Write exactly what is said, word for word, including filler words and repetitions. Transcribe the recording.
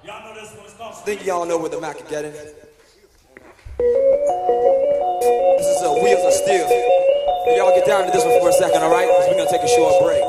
I think y'all know where the Mac is getting. This is uh, Wheels of Steel. Y'all get down to this one for a second, all right? Because we're going to take a short break.